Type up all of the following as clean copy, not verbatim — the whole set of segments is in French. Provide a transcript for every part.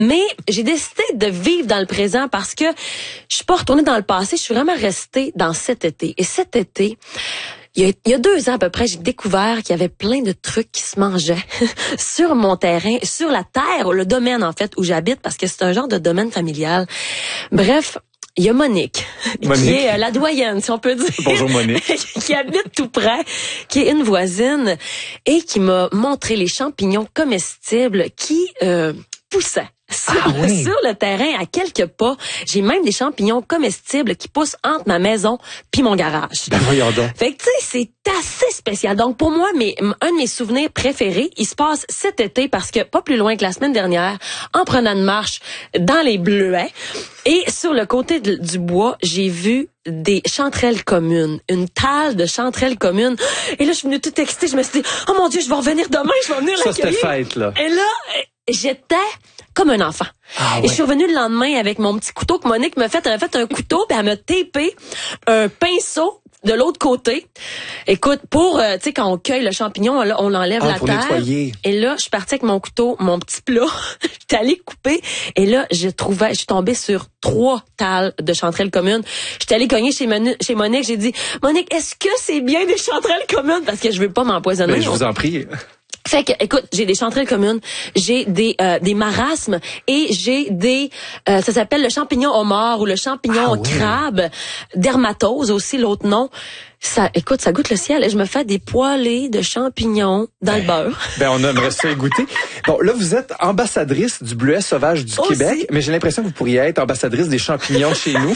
Mais j'ai décidé de vivre dans le présent parce que je suis pas retournée dans le passé, je suis vraiment restée dans cet été. Et cet été, il y a 2 ans à peu près, j'ai découvert qu'il y avait plein de trucs qui se mangeaient sur mon terrain, sur la terre, le domaine en fait où j'habite, parce que c'est un genre de domaine familial. Bref, il y a Monique, qui est la doyenne, si on peut dire. Bonjour Monique. Qui habite tout près, qui est une voisine et qui m'a montré les champignons comestibles qui poussaient. Sur le terrain, à quelques pas, j'ai même des champignons comestibles qui poussent entre ma maison puis mon garage. Ben voyons donc. Fait que tu sais, c'est assez spécial. Donc pour moi, un de mes souvenirs préférés, il se passe cet été parce que pas plus loin que la semaine dernière, en prenant une marche dans les bleuets et sur le côté du bois, j'ai vu des chanterelles communes, une talle de chanterelles communes. Et là, je suis venue toute excitée, je me suis dit, oh mon Dieu, je vais revenir demain, je vais venir l'accueillir. Ça, c'était fête, là. Et là, j'étais comme un enfant. Et je suis revenue le lendemain avec mon petit couteau que Monique m'a fait. Elle m'a fait un couteau, puis elle m'a tapé un pinceau de l'autre côté. Écoute, pour, tu sais, quand on cueille le champignon, là, on enlève la terre. Nettoyer. Et là, je suis partie avec mon couteau, mon petit plat. J'étais allée couper. Et là, je suis tombée sur 3 talles de chanterelles communes. J'étais allée cogner chez Monique. J'ai dit, Monique, est-ce que c'est bien des chanterelles communes? Parce que je veux pas m'empoisonner. Ben, je vous en prie. Fait que, écoute, j'ai des chanterelles communes, j'ai des marasmes et j'ai des, ça s'appelle le champignon homard ou le champignon crabe, dermatose aussi, l'autre nom. Ça, écoute, ça goûte le ciel et je me fais des poêlés de champignons dans le beurre. Ben, on aimerait ça goûter. Bon, là, vous êtes ambassadrice du bleuet sauvage du Québec, mais j'ai l'impression que vous pourriez être ambassadrice des champignons chez nous.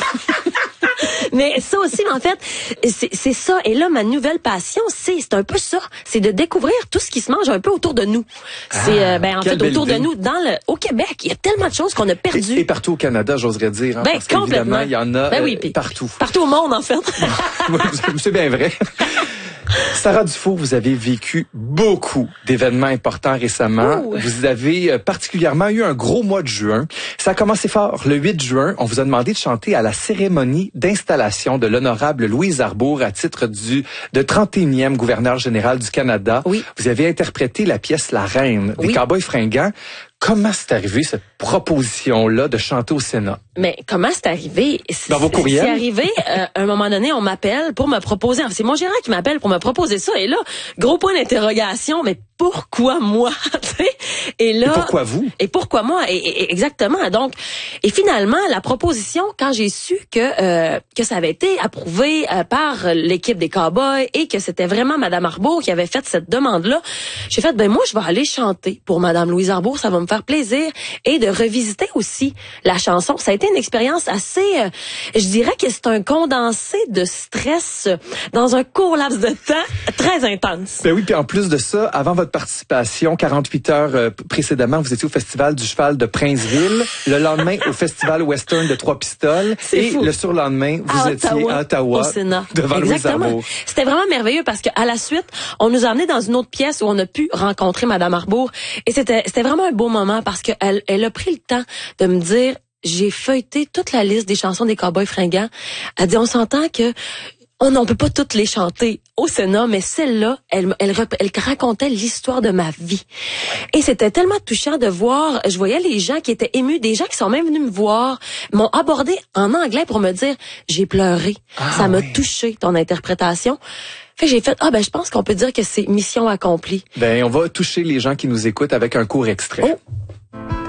Mais ça aussi, en fait, c'est ça. Et là, ma nouvelle passion, c'est un peu ça. C'est de découvrir tout ce qui se mange un peu autour de nous. C'est, en fait, autour de nous, au Québec. Il y a tellement de choses qu'on a perdues. Et partout au Canada, j'oserais dire. Hein, parce complètement. Il y en a partout. Partout au monde, en fait. C'est bien vrai. Sarah Dufault, vous avez vécu beaucoup d'événements importants récemment. Vous avez particulièrement eu un gros mois de juin. Ça a commencé fort. Le 8 juin, on vous a demandé de chanter à la cérémonie d'installation de l'honorable Louise Arbour à titre de 31e gouverneur général du Canada. Oui. Vous avez interprété la pièce La Reine des Cowboys fringants. Comment c'est arrivé, cette proposition-là de chanter au Sénat? Mais comment c'est arrivé? Dans vos courriels? C'est arrivé, à un moment donné, on m'appelle pour me proposer. C'est mon gérant qui m'appelle pour me proposer ça. Et là, gros point d'interrogation, mais pourquoi moi? Et là, pourquoi vous? Et pourquoi moi? Et exactement. Donc, et finalement, la proposition, quand j'ai su que ça avait été approuvé par l'équipe des Cowboys et que c'était vraiment Madame Arbour qui avait fait cette demande-là, j'ai fait, moi, je vais aller chanter pour Madame Louise Arbour. Ça va me faire plaisir. Et de revisiter aussi la chanson. Ça a été une expérience assez, je dirais que c'est un condensé de stress dans un court laps de temps très intense. Ben oui, puis en plus de ça, avant votre participation, 48 heures précédemment, vous étiez au Festival du Cheval de Princeville, le lendemain au Festival Western de Trois-Pistoles et le surlendemain, vous étiez à Ottawa au Sénat. Devant Louise Arbour. C'était vraiment merveilleux parce que à la suite, on nous a amenés dans une autre pièce où on a pu rencontrer Madame Arbour et c'était vraiment un beau moment parce que elle a pris le temps de me dire, j'ai feuilleté toute la liste des chansons des Cowboys fringants. Elle dit, on s'entend que on peut pas toutes les chanter au Sénat, mais celle-là, elle racontait l'histoire de ma vie. Et c'était tellement touchant de voir, je voyais les gens qui étaient émus, des gens qui sont même venus me voir, m'ont abordé en anglais pour me dire, j'ai pleuré. Ça m'a touché, ton interprétation. Fait que j'ai fait, je pense qu'on peut dire que c'est mission accomplie. Ben, on va toucher les gens qui nous écoutent avec un court extrait. Oh.